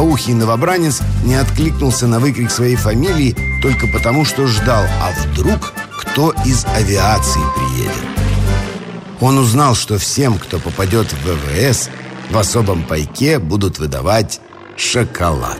лопоухий новобранец не откликнулся на выкрик своей фамилии только потому, что ждал, а вдруг кто из авиации приедет. Он узнал, что всем, кто попадет в ВВС, в особом пайке будут выдавать шоколад.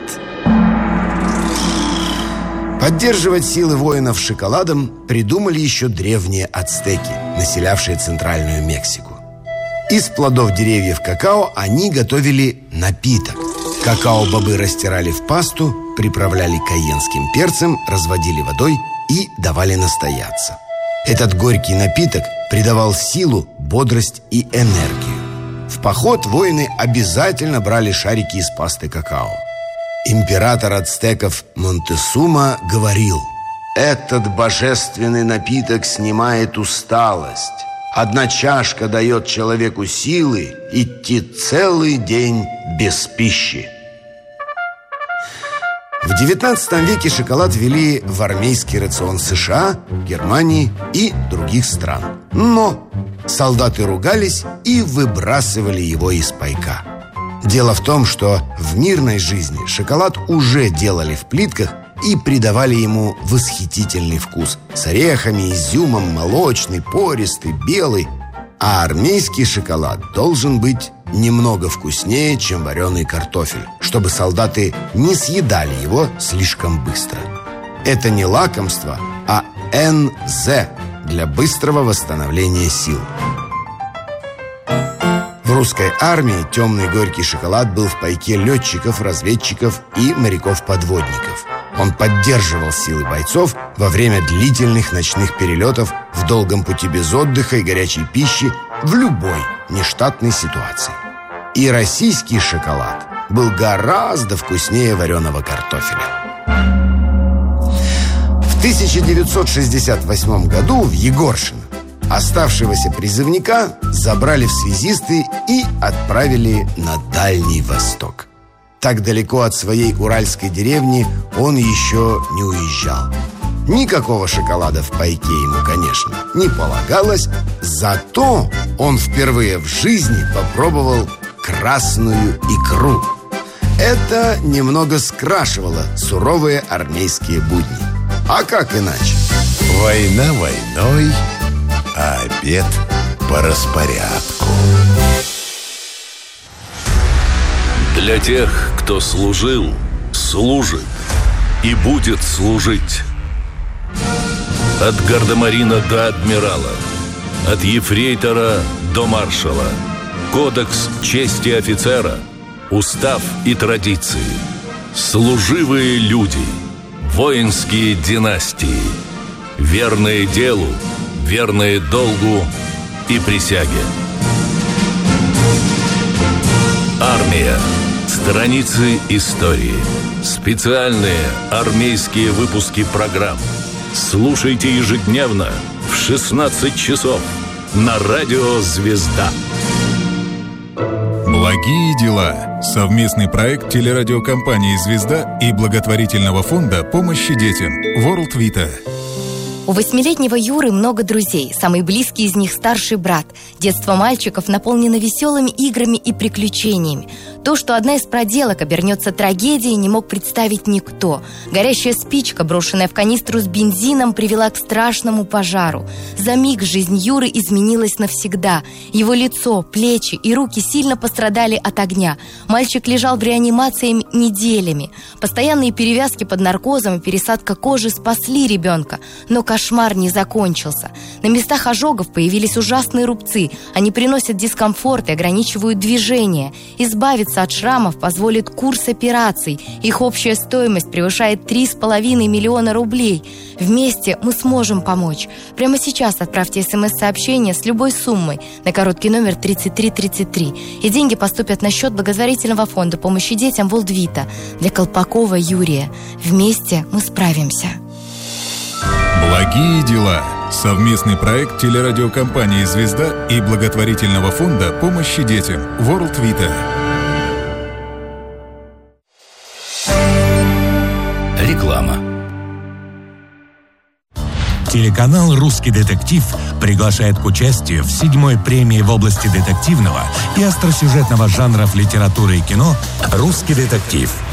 Поддерживать силы воинов шоколадом придумали еще древние ацтеки, населявшие Центральную Мексику. Из плодов деревьев какао они готовили напиток. Какао-бобы растирали в пасту, приправляли кайенским перцем, разводили водой и давали настояться. Этот горький напиток придавал силу, бодрость и энергию. В поход воины обязательно брали шарики из пасты какао. Император ацтеков Монтесума говорил: «Этот божественный напиток снимает усталость. Одна чашка дает человеку силы идти целый день без пищи». В XIX веке шоколад ввели в армейский рацион США, Германии и других стран. Но солдаты ругались и выбрасывали его из пайка. Дело в том, что в мирной жизни шоколад уже делали в плитках и придавали ему восхитительный вкус с орехами, изюмом, молочный, пористый, белый. А армейский шоколад должен быть немного вкуснее, чем вареный картофель, чтобы солдаты не съедали его слишком быстро. Это не лакомство, а НЗ для быстрого восстановления сил. В русской армии темный горький шоколад был в пайке летчиков, разведчиков и моряков-подводников. Он поддерживал силы бойцов во время длительных ночных перелетов, в долгом пути без отдыха и горячей пищи, в любой нештатной ситуации. И российский шоколад был гораздо вкуснее вареного картофеля. В 1968 году в Егоршино оставшегося призывника забрали в связисты и отправили на Дальний Восток. Так далеко от своей уральской деревни он еще не уезжал. Никакого шоколада в пайке ему, конечно, не полагалось, зато он впервые в жизни попробовал красную икру. Это немного скрашивало суровые армейские будни. А как иначе? Война войной, а обед по распорядку. Для тех, кто служил, служит и будет служить. От гардемарина до адмирала, от ефрейтора до маршала. Кодекс чести офицера, устав и традиции. Служивые люди, воинские династии. Верные делу, верные долгу и присяге. Армия. Страницы истории. Специальные армейские выпуски программ. Слушайте ежедневно в 16 часов на радио «Звезда». Благие дела. Совместный проект телерадиокомпании «Звезда» и благотворительного фонда помощи детям World Vita. У 8-летнего Юры много друзей. Самый близкий из них старший брат. Детство мальчиков наполнено веселыми играми и приключениями. То, что одна из проделок обернется трагедией, не мог представить никто. Горящая спичка, брошенная в канистру с бензином, привела к страшному пожару. За миг жизнь Юры изменилась навсегда. Его лицо, плечи и руки сильно пострадали от огня. Мальчик лежал в реанимации неделями. Постоянные перевязки под наркозом и пересадка кожи спасли ребенка. Но кошмар не закончился. На местах ожогов появились ужасные рубцы. Они приносят дискомфорт и ограничивают движение. Избавиться от шрамов позволит курс операций. Их общая стоимость превышает 3,5 миллиона рублей. Вместе мы сможем помочь. Прямо сейчас отправьте СМС-сообщение с любой суммой на короткий номер 3333. И деньги поступят на счет благотворительного фонда помощи детям World Vita для Колпакова Юрия. Вместе мы справимся. Благие дела. Совместный проект телерадиокомпании «Звезда» и благотворительного фонда помощи детям World Vita. Реклама. Телеканал «Русский детектив» приглашает к участию в 7-й премии в области детективного и остросюжетного жанров литературы и кино «Русский детектив».